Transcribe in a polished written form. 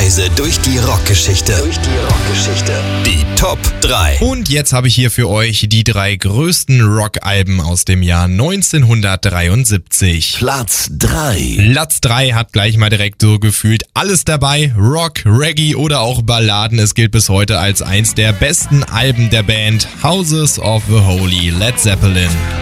Reise durch die Rockgeschichte. Die Top 3. Und jetzt habe ich hier für euch die 3 größten Rockalben aus dem Jahr 1973. Platz 3. Platz 3 hat gleich mal direkt so gefühlt alles dabei. Rock, Reggae oder auch Balladen. Es gilt bis heute als eins der besten Alben der Band Houses of the Holy, Led Zeppelin.